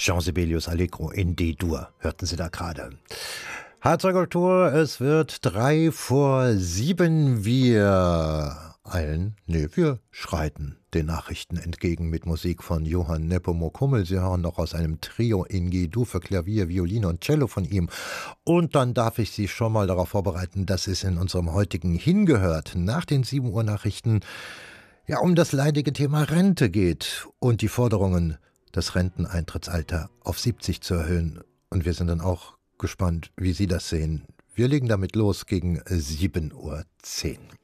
Jean Sibelius Allegro in D-Dur, hörten Sie da gerade. Kultur, es wird 6:03. Wir schreiten den Nachrichten entgegen mit Musik von Johann Nepomuk Hummel. Sie hören noch aus einem Trio in G-Dur für Klavier, Violine und Cello von ihm. Und dann darf ich Sie schon mal darauf vorbereiten, dass es in unserem heutigen Hingehört nach den 7 Uhr Nachrichten um das leidige Thema Rente geht und die Forderungen, das Renteneintrittsalter auf 70 zu erhöhen. Und wir sind dann auch gespannt, wie Sie das sehen. Wir legen damit los gegen 7:10 Uhr.